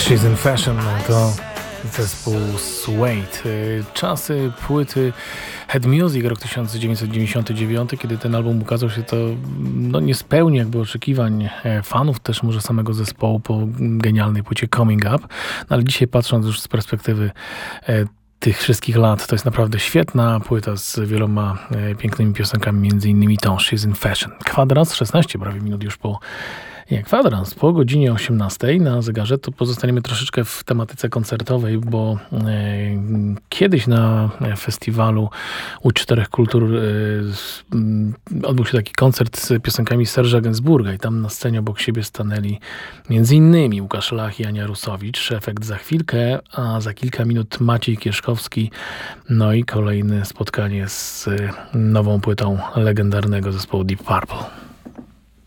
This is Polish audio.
She's in Fashion to zespół Suede. Czasy płyty Head Music, rok 1999, kiedy ten album ukazał się, to nie spełni jakby oczekiwań fanów, też może samego zespołu po genialnej płycie Coming Up. Ale dzisiaj, patrząc już z perspektywy tych wszystkich lat, to jest naprawdę świetna płyta z wieloma pięknymi piosenkami, między innymi tą She's in Fashion. Kwadrans, 16 prawie minut już po kwadrans, po godzinie 18 na zegarze. To pozostaniemy troszeczkę w tematyce koncertowej, bo kiedyś na festiwalu U4 Kultur odbył się taki koncert z piosenkami Serge'a Gainsbourga i tam na scenie obok siebie stanęli między innymi Łukasz Lach i Ania Rusowicz. Efekt za chwilkę, a za kilka minut Maciej Kieszkowski. No i kolejne spotkanie z nową płytą legendarnego zespołu Deep Purple.